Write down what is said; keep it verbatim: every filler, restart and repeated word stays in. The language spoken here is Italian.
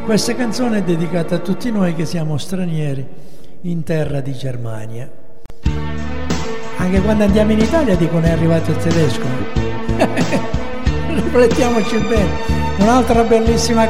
Questa canzone è dedicata a tutti noi che siamo stranieri in terra di Germania. Anche quando andiamo in Italia dicono è arrivato il tedesco. Riflettiamoci bene. Un'altra bellissima